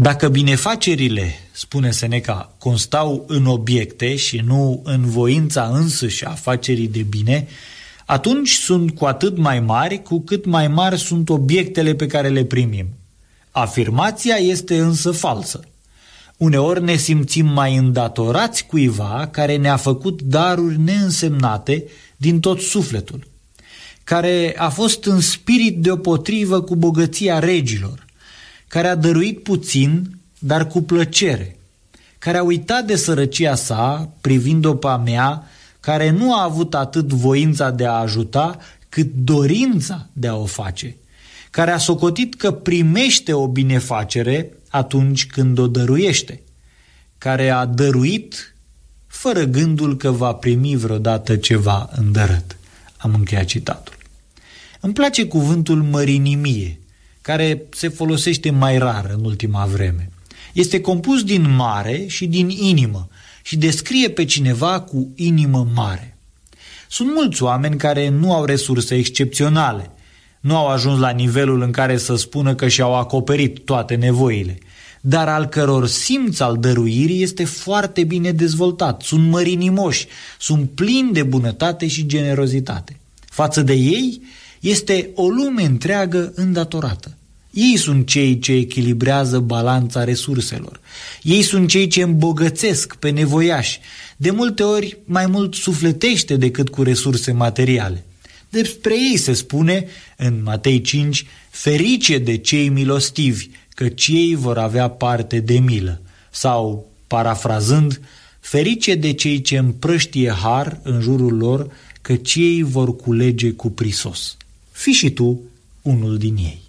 Dacă binefacerile, spune Seneca, constau în obiecte și nu în voința însăși a facerii de bine, atunci sunt cu atât mai mari cu cât mai mari sunt obiectele pe care le primim. Afirmația este însă falsă. Uneori ne simțim mai îndatorați cuiva care ne-a făcut daruri neînsemnate din tot sufletul, care a fost în spirit deopotrivă cu bogăția regilor, care a dăruit puțin, dar cu plăcere, care a uitat de sărăcia sa, privind-o pe a mea, care nu a avut atât voința de a ajuta, cât dorința de a o face, care a socotit că primește o binefacere atunci când o dăruiește, care a dăruit fără gândul că va primi vreodată ceva îndărât. Am încheiat citatul. Îmi place cuvântul mărinimie, care se folosește mai rar în ultima vreme. Este compus din mare și din inimă și descrie pe cineva cu inimă mare. Sunt mulți oameni care nu au resurse excepționale, nu au ajuns la nivelul în care să spună că și-au acoperit toate nevoile, dar al căror simț al dăruirii este foarte bine dezvoltat, sunt mărinimoși, sunt plini de bunătate și generozitate. Față de ei este o lume întreagă îndatorată. Ei sunt cei ce echilibrează balanța resurselor. Ei sunt cei ce îmbogățesc pe nevoiași, de multe ori mai mult sufletește decât cu resurse materiale. Despre ei se spune în Matei 5, ferice de cei milostivi, căci ei vor avea parte de milă. Sau, parafrazând, ferice de cei ce împrăștie har în jurul lor, căci ei vor culege cu prisos. Fii și tu unul din ei.